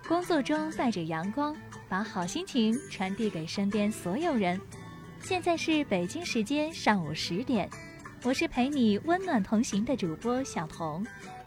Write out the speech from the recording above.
工作中带着阳光，把好心情传递给身边所有人。现在是北京时间上午10点，我是陪你温暖同行的主播小彤。